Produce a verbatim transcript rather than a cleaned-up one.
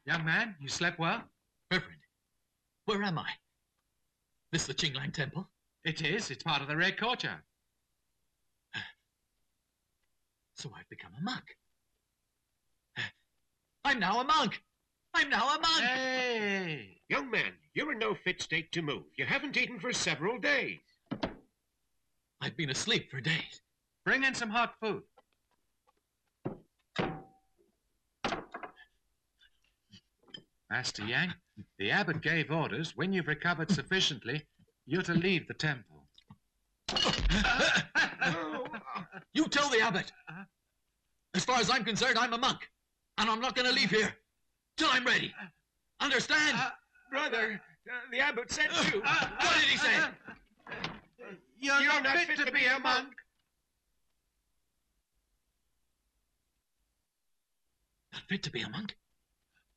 Young man, you slept well? Reverend, where am I? This the Qinglang Temple? It is. It's part of the Red Courtyard. So I've become a monk. I'm now a monk. I'm now a monk. Hey! Young man, you're in no fit state to move. You haven't eaten for several days. I've been asleep for days. Bring in some hot food. Master Yang, the abbot gave orders, when you've recovered sufficiently, you're to leave the temple. You tell the abbot. As far as I'm concerned, I'm a monk. And I'm not going to leave here till I'm ready. Understand? Uh, brother, uh, the abbot said to. Uh, what did he say? You're, you're not, not fit, fit to be a monk. Not fit to be a monk?